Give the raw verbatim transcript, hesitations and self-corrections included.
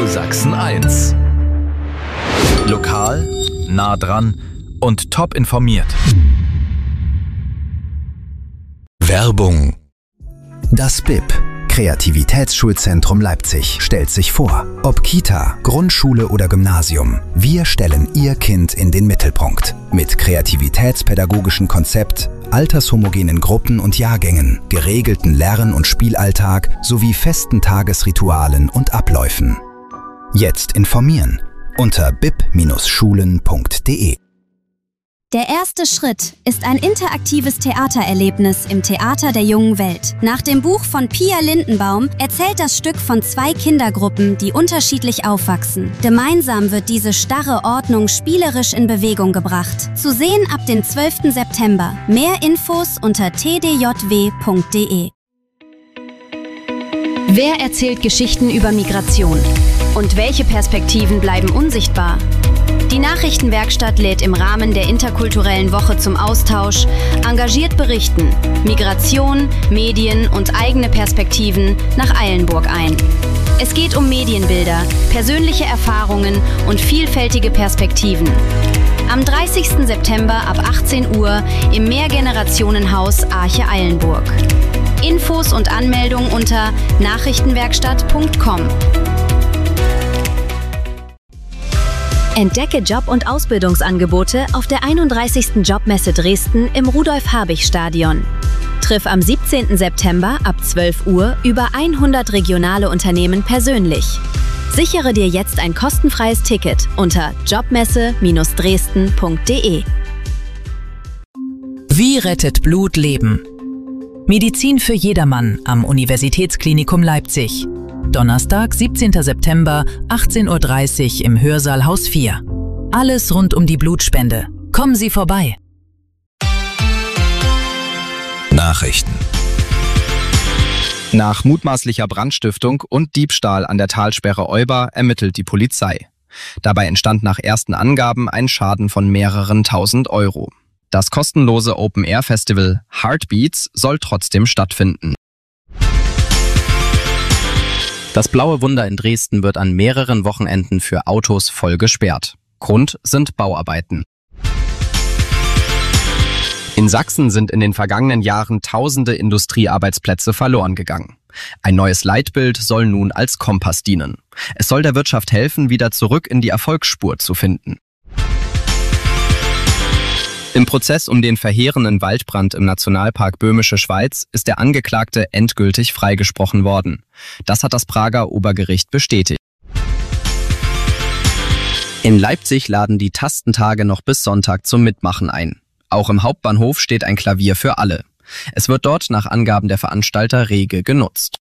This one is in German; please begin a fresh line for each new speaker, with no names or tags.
Radio Sachsen eins. Lokal, nah dran und top informiert.
Werbung. Das B I P, Kreativitätsschulzentrum Leipzig, stellt sich vor. Ob Kita, Grundschule oder Gymnasium, wir stellen Ihr Kind in den Mittelpunkt. Mit kreativitätspädagogischen Konzept, altershomogenen Gruppen und Jahrgängen, geregelten Lern- und Spielalltag sowie festen Tagesritualen und Abläufen. Jetzt informieren unter bip Bindestrich schulen Punkt de.
Der erste Schritt ist ein interaktives Theatererlebnis im Theater der jungen Welt. Nach dem Buch von Pia Lindenbaum erzählt das Stück von zwei Kindergruppen, die unterschiedlich aufwachsen. Gemeinsam wird diese starre Ordnung spielerisch in Bewegung gebracht. Zu sehen ab dem zwölften September. Mehr Infos unter t d j w punkt de.
Wer erzählt Geschichten über Migration? Und welche Perspektiven bleiben unsichtbar? Die Nachrichtenwerkstatt lädt im Rahmen der interkulturellen Woche zum Austausch engagiert berichten, Migration, Medien und eigene Perspektiven nach Eilenburg ein. Es geht um Medienbilder, persönliche Erfahrungen und vielfältige Perspektiven. Am dreißigsten September ab achtzehn Uhr im Mehrgenerationenhaus Arche Eilenburg. Infos und Anmeldung unter nachrichtenwerkstatt punkt com. Entdecke Job- und Ausbildungsangebote auf der einunddreißigsten Jobmesse Dresden im Rudolf-Habich-Stadion. Triff am siebzehnten September ab zwölf Uhr über hundert regionale Unternehmen persönlich. Sichere dir jetzt ein kostenfreies Ticket unter jobmesse Bindestrich dresden punkt de.
Wie rettet Blut Leben? Medizin für jedermann am Universitätsklinikum Leipzig. Donnerstag, siebzehnten September, achtzehn Uhr dreißig im Hörsaal Haus vier. Alles rund um die Blutspende. Kommen Sie vorbei.
Nachrichten.
Nach mutmaßlicher Brandstiftung und Diebstahl an der Talsperre Euba ermittelt die Polizei. Dabei entstand nach ersten Angaben ein Schaden von mehreren tausend Euro. Das kostenlose Open-Air-Festival Heartbeats soll trotzdem stattfinden. Das Blaue Wunder in Dresden wird an mehreren Wochenenden für Autos voll gesperrt. Grund sind Bauarbeiten. In Sachsen sind in den vergangenen Jahren tausende Industriearbeitsplätze verloren gegangen. Ein neues Leitbild soll nun als Kompass dienen. Es soll der Wirtschaft helfen, wieder zurück in die Erfolgsspur zu finden. Im Prozess um den verheerenden Waldbrand im Nationalpark Böhmische Schweiz ist der Angeklagte endgültig freigesprochen worden. Das hat das Prager Obergericht bestätigt. In Leipzig laden die Tastentage noch bis Sonntag zum Mitmachen ein. Auch im Hauptbahnhof steht ein Klavier für alle. Es wird dort nach Angaben der Veranstalter rege genutzt.